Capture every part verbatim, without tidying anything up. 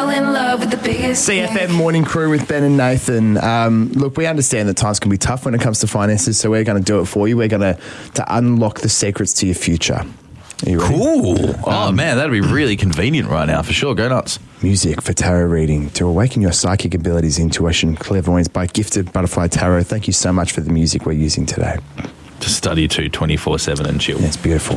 fell in love with the biggest. C F M Morning Crew with Ben and Nathan. Um, look, we understand that times can be tough when it comes to finances, so we're going to do it for you. We're going to to unlock the secrets to your future. Are you ready? Cool. Oh, um, man, that'd be really convenient right now, for sure. Go nuts. Music for tarot reading to awaken your psychic abilities, intuition, clairvoyance by Gifted Butterfly Tarot. Thank you so much for the music we're using today. To study to twenty-four seven and chill. Yeah, it's beautiful.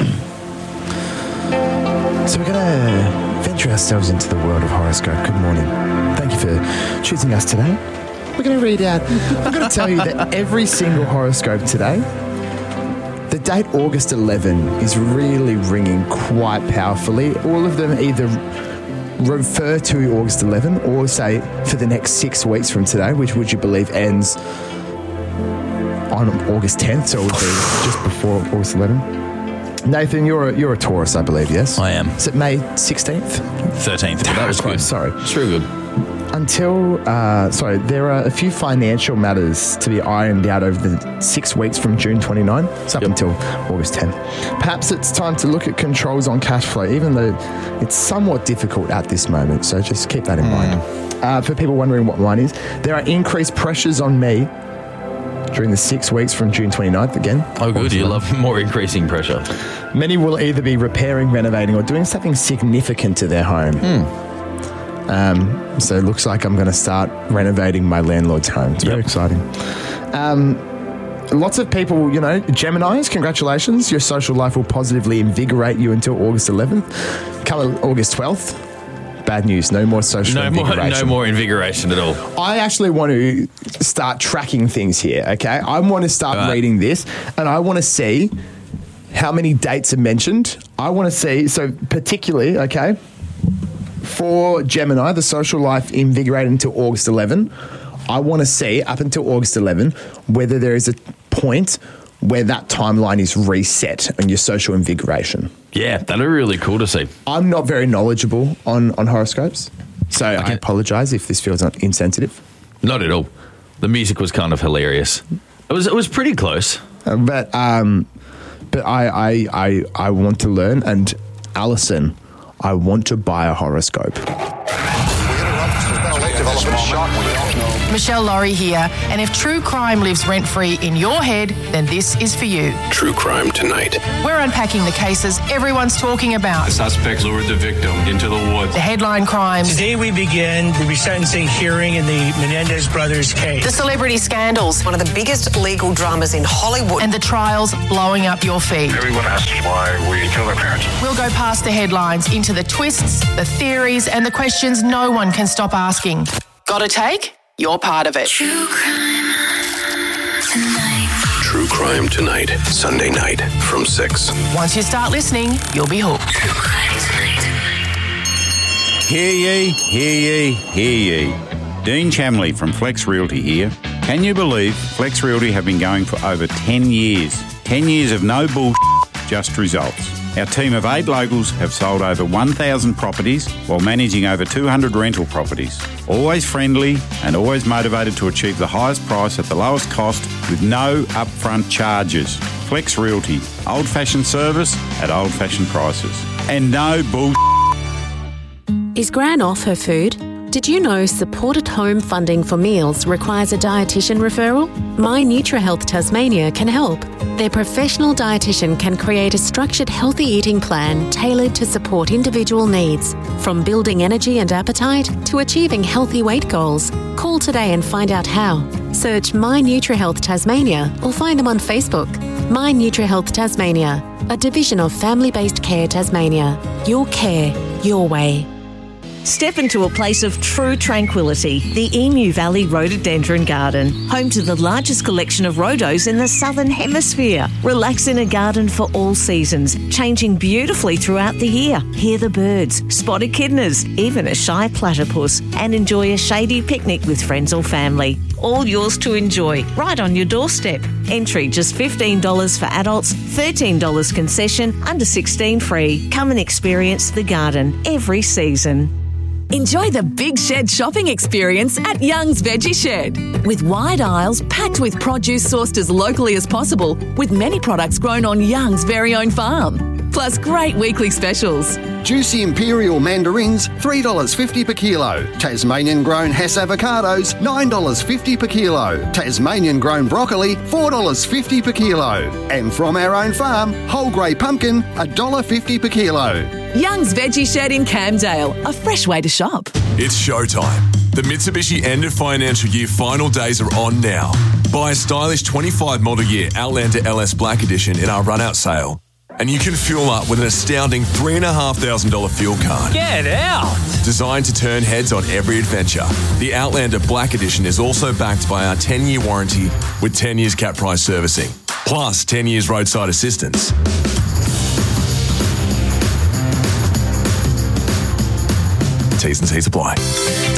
So we're going to venture ourselves into the world of horoscope. Good morning. Thank you for choosing us today. We're going to read out. I'm going to tell you that every single horoscope today, the date August eleventh is really ringing quite powerfully. All of them either refer to August eleventh or say for the next six weeks from today, which would you believe ends on August tenth, so it would be just before August eleventh. Nathan, you're a, you're a Taurus, I believe, yes? I am. Is it May sixteenth? thirteenth. That was good. Sorry. It's real good. Until, uh, sorry, there are a few financial matters to be ironed out over the six weeks from June twenty-ninth. It's up Yep. until August tenth. Perhaps it's time to look at controls on cash flow, even though it's somewhat difficult at this moment. So just keep that in mm. mind. Uh, for people wondering what mine is, there are increased pressures on me during the six weeks from June twenty-ninth again. Oh, good. You love more increasing pressure. Many will either be repairing, renovating, or doing something significant to their home. Mm. Um, so it looks like I'm going to start renovating my landlord's home. It's very Yep. exciting. Um, lots of people, you know, Geminis, congratulations. Your social life will positively invigorate you until August eleventh. Come August twelfth. Bad news. No more social No more, invigoration. no more invigoration at all. I actually want to start tracking things here, okay? I want to start Right. reading this, and I want to see how many dates are mentioned. I want to see, so particularly, okay, for Gemini, the social life invigorated until August eleventh. I want to see, up until August eleventh, whether there is a point where that timeline is reset on your social invigoration. Yeah, that'd be really cool to see. I'm not very knowledgeable on, on horoscopes, so I Okay. apologise if this feels insensitive. Not at all. The music was kind of hilarious. It was it was pretty close. Uh, But um, but I, I I I want to learn, and Alison, I want to buy a horoscope. Michelle Laurie here, and if true crime lives rent-free in your head, then this is for you. True Crime Tonight. We're unpacking the cases everyone's talking about. The suspects lured the victim into the woods. The headline crimes, Today we begin the resentencing hearing in the Menendez brothers case. the celebrity scandals, One of the biggest legal dramas in Hollywood. and the trials blowing up your feed. Everyone asks why we killed our parents. We'll go past the headlines into the twists, the theories, and the questions no one can stop asking. Got a take? You're part of it. True crime tonight. True Crime Tonight. Sunday night from six. Once you start listening, you'll be hooked. True crime tonight. Hear ye, hear ye, hear ye. Dean Chamley from Flex Realty here. Can you believe Flex Realty have been going for over ten years? ten years of no bullshit, just results. Our team of eight locals have sold over one thousand properties while managing over two hundred rental properties. Always friendly and always motivated to achieve the highest price at the lowest cost with no upfront charges. Flex Realty, old-fashioned service at old-fashioned prices. And no bullshit. Is Gran off her food? Did you know supported home funding for meals requires a dietitian referral? My NutriHealth Tasmania can help. Their professional dietitian can create a structured healthy eating plan tailored to support individual needs, from building energy and appetite to achieving healthy weight goals. Call today and find out how. Search My NutriHealth Tasmania or find them on Facebook. My NutriHealth Tasmania, a division of Family-Based Care Tasmania. Your care, your way. Step into a place of true tranquility, the Emu Valley Rhododendron Garden, home to the largest collection of rhodos in the Southern Hemisphere. Relax in a garden for all seasons, changing beautifully throughout the year. Hear the birds, spot echidnas, even a shy platypus, and enjoy a shady picnic with friends or family. All yours to enjoy, right on your doorstep. Entry just fifteen dollars for adults, thirteen dollars concession, under sixteen free. Come and experience the garden every season. Enjoy the Big Shed shopping experience at Young's Veggie Shed. With wide aisles packed with produce sourced as locally as possible, with many products grown on Young's very own farm. plus great weekly specials. Juicy Imperial mandarins, three dollars fifty per kilo. Tasmanian-grown Hess avocados, nine dollars fifty per kilo. Tasmanian-grown broccoli, four dollars fifty per kilo. And from our own farm, whole grey pumpkin, one dollar fifty per kilo. Young's Veggie Shed in Camdale, a fresh way to shop. It's showtime. The Mitsubishi end of financial year final days are on now. Buy a stylish twenty-five model year Outlander L S Black Edition in our run-out sale, and you can fuel up with an astounding three thousand five hundred dollars fuel card. Get out! Designed to turn heads on every adventure, the Outlander Black Edition is also backed by our ten-year warranty with ten years cap price servicing, plus ten years roadside assistance. T's and C's apply.